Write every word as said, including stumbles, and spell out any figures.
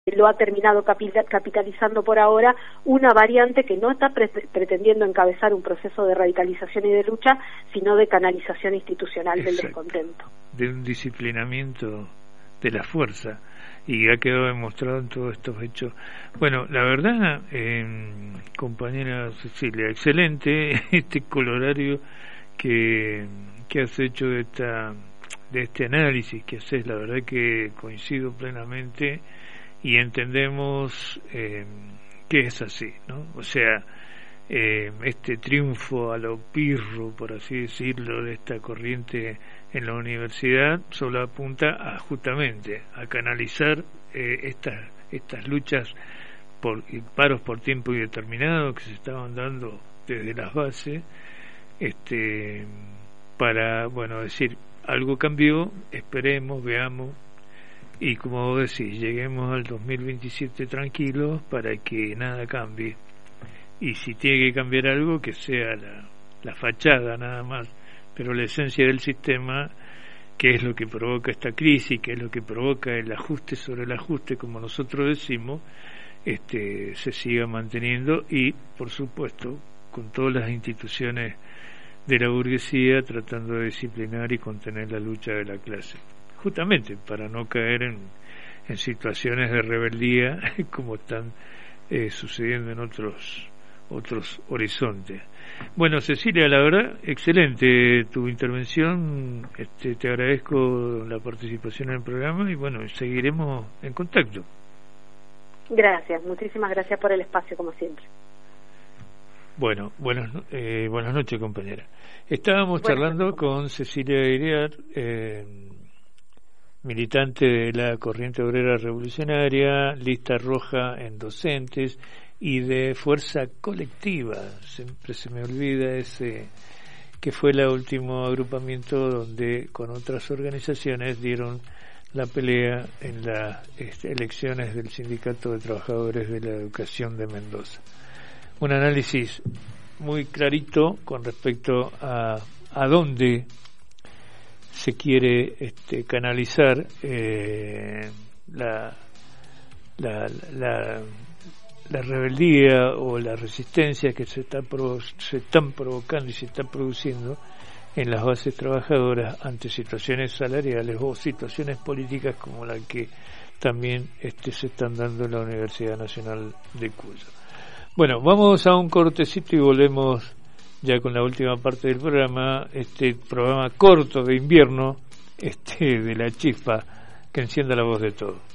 lo ha terminado capitalizando por ahora una variante que no está pre pretendiendo encabezar un proceso de radicalización y de lucha, sino de canalización institucional. Exacto. Del descontento. De un disciplinamiento de la fuerza, y ha quedado demostrado en todos estos hechos. Bueno, la verdad, eh, compañera Cecilia, excelente este colorario que, que has hecho de, esta, de este análisis que haces. La verdad que coincido plenamente y entendemos eh, que es así, ¿no? O sea, eh, este triunfo a lo pirro, por así decirlo, de esta corriente en la universidad solo apunta a justamente a canalizar eh, estas estas luchas por y paros por tiempo indeterminado que se estaban dando desde las bases, este para, bueno, decir, algo cambió, esperemos, veamos, y como vos decís, lleguemos al dos mil veintisiete tranquilos para que nada cambie, y si tiene que cambiar algo, que sea la, la fachada nada más, pero la esencia del sistema, que es lo que provoca esta crisis, que es lo que provoca el ajuste sobre el ajuste, como nosotros decimos, este se siga manteniendo, y por supuesto con todas las instituciones de la burguesía tratando de disciplinar y contener la lucha de la clase, justamente para no caer en, en situaciones de rebeldía como están eh, sucediendo en otros otros horizontes. Bueno, Cecilia, la verdad, excelente tu intervención, este, te agradezco la participación en el programa y bueno, seguiremos en contacto. Gracias, muchísimas gracias por el espacio, como siempre. Bueno, buenas, eh, buenas noches, compañera. Estábamos buenas charlando noches con Cecilia Iriart, eh, militante de la Corriente Obrera Revolucionaria, lista roja en docentes y de Fuerza Colectiva. Siempre se me olvida ese, que fue el último agrupamiento donde con otras organizaciones dieron la pelea en las este, elecciones del Sindicato de Trabajadores de la Educación de Mendoza. Un análisis muy clarito con respecto a a dónde se quiere este, canalizar eh, la, la, la la rebeldía o la resistencia que se, está provo- se están provocando y se están produciendo en las bases trabajadoras ante situaciones salariales o situaciones políticas como la que también este, se están dando en la Universidad Nacional de Cuyo. Bueno, vamos a un cortecito y volvemos ya con la última parte del programa, este programa corto de invierno este de la chispa que encienda la voz de todos.